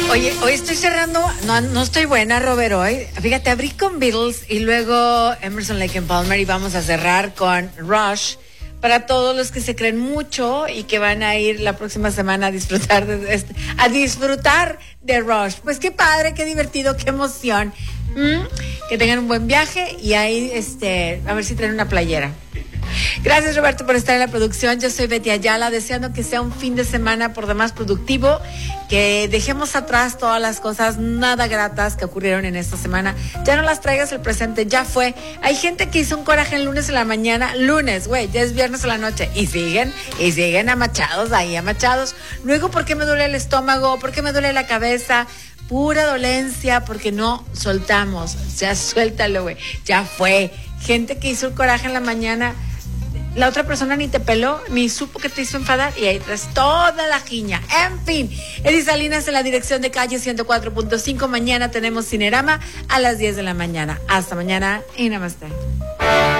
Oye, hoy estoy cerrando, no estoy buena, Robert, hoy. Fíjate, abrí con Beatles y luego Emerson, Lake and Palmer y vamos a cerrar con Rush. Para todos los que se creen mucho y que van a ir la próxima semana a disfrutar de Rush. Pues qué padre, qué divertido, qué emoción. Que tengan un buen viaje y ahí, a ver si traen una playera. Gracias, Roberto, por estar en la producción. Yo soy Betty Ayala, deseando que sea un fin de semana por demás productivo, que dejemos atrás todas las cosas nada gratas que ocurrieron en esta semana. Ya no las traigas al presente, ya fue. Hay gente que hizo un coraje el lunes en la mañana, ya es viernes en la noche, y siguen amachados. Luego, ¿por qué me duele el estómago? ¿Por qué me duele la cabeza? Pura dolencia, porque no soltamos. Ya suéltalo, güey, ya fue. Gente que hizo el coraje en la mañana, la otra persona ni te peló, ni supo que te hizo enfadar, y ahí traes toda la jiña. En fin, Edith Salinas en la dirección de Calle 104.5. Mañana tenemos Cinerama a las 10 de la mañana. Hasta mañana y namaste.